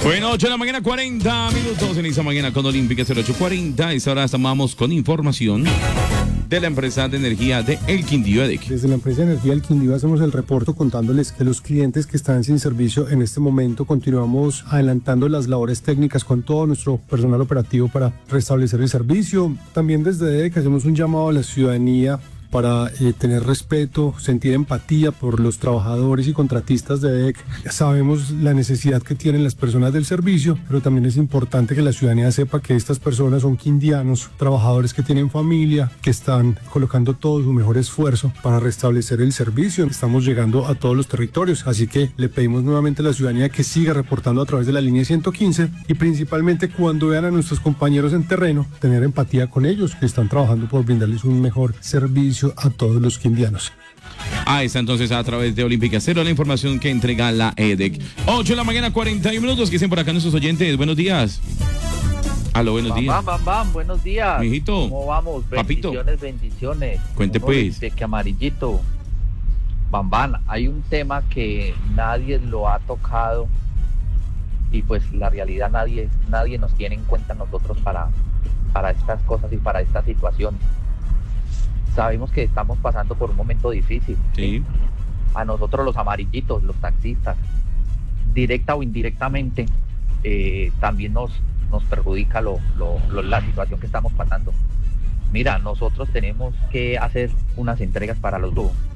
Bueno, 8 de la mañana, 40 minutos en esta mañana con Olímpica 0840. Y ahora estamos con información de la empresa de energía de El Quindío EDEC. Desde la empresa de energía El Quindío hacemos el reporte contándoles que los clientes que están sin servicio en este momento continuamos adelantando las labores técnicas con todo nuestro personal operativo para restablecer el servicio. También desde EDEC hacemos un llamado a la ciudadanía para tener respeto, sentir empatía por los trabajadores y contratistas de EDEC. Sabemos la necesidad que tienen las personas del servicio, pero también es importante que la ciudadanía sepa que estas personas son quindianos, trabajadores que tienen familia, que están colocando todo su mejor esfuerzo para restablecer el servicio. Estamos llegando a todos los territorios, así que le pedimos nuevamente a la ciudadanía que siga reportando a través de la línea 115 y principalmente cuando vean a nuestros compañeros en terreno, tener empatía con ellos que están trabajando por brindarles un mejor servicio a todos los quindianos. Ahí está entonces a través de Olímpica Cero la información que entrega la EDEC. 8 de la mañana, 41 minutos. Que dicen por acá nuestros oyentes. Buenos días. Aló, buenos días. Bam, buenos días. Mijito. ¿Cómo vamos? Papito. Bendiciones. Cuente pues. De que amarillito. Bam, hay un tema que nadie lo ha tocado y pues la realidad nadie nos tiene en cuenta nosotros para estas cosas y para esta situación. Sabemos que estamos pasando por un momento difícil. Sí. A nosotros los amarillitos, los taxistas, directa o indirectamente, también nos perjudica la situación que estamos pasando. Mira, nosotros tenemos que hacer unas entregas para los